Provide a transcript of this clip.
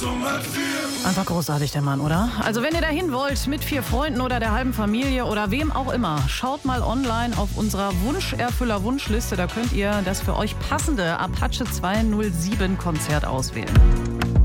Einfach großartig, der Mann, oder? Also wenn ihr dahin wollt, mit 4 Freunden oder der halben Familie oder wem auch immer, schaut mal online auf unserer Wunscherfüller-Wunschliste. Da könnt ihr das für euch passende Apache 207 Konzert auswählen.